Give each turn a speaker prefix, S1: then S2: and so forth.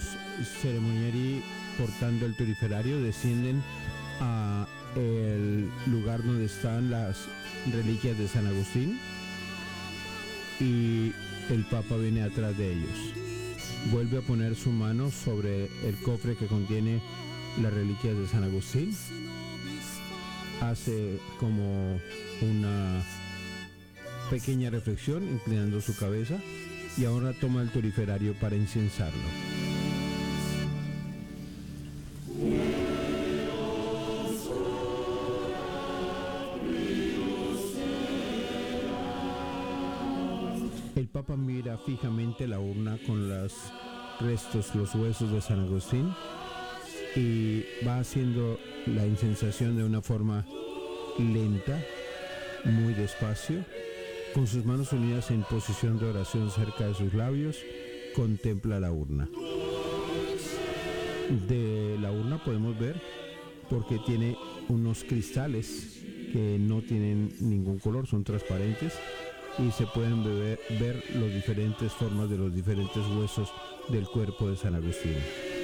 S1: los ceremonieri, portando el turiferario, descienden a el lugar donde están las reliquias de San Agustín y el Papa viene atrás de ellos. Vuelve a poner su mano sobre el cofre que contiene las reliquias de San Agustín, hace como una pequeña reflexión inclinando su cabeza y ahora toma el turiferario para incensarlo. El Papa mira fijamente la urna con los restos, los huesos de San Agustín, y va haciendo la incensación de una forma lenta, muy despacio. Con sus manos unidas en posición de oración cerca de sus labios, contempla la urna. De la urna podemos ver, porque tiene unos cristales que no tienen ningún color, son transparentes, y se pueden ver las diferentes formas de los diferentes huesos del cuerpo de San Agustín.